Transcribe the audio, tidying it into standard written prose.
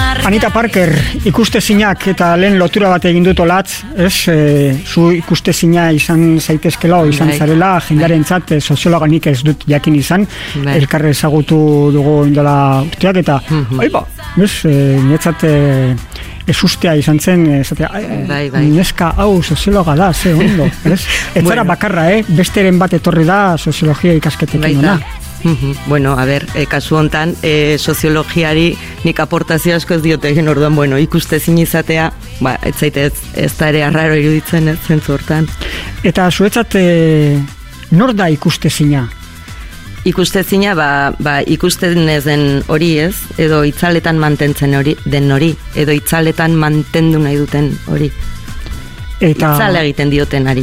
Anita Parker, ikustezinak eta lehen lotura bat egin dut olatz, zu ikustezina izan zaitezkela, izan zarela, jendarentzat soziologanik ez dut jakin izan, elkarre ezagutu dugu indela urteak, eta niretzat esustea izan zen, neska hau soziologa da, ze ondo, ez zara bakarra, besteren bat etorri da soziologia ikasketekin ona. Bueno, a ver, kasu hontan, soziologiari nik aportazio asko ez diote egin, orduan, ikustezin izatea, ez da ere arraro iruditzen ez zentzu hortan. Eta zuetzat, nor da ikustezina? Ikustezina, ikusten ez den hori ez, edo itzaletan mantentzen den hori, edo itzaletan mantendu nahi duten hori. Itzale egiten dioten ari.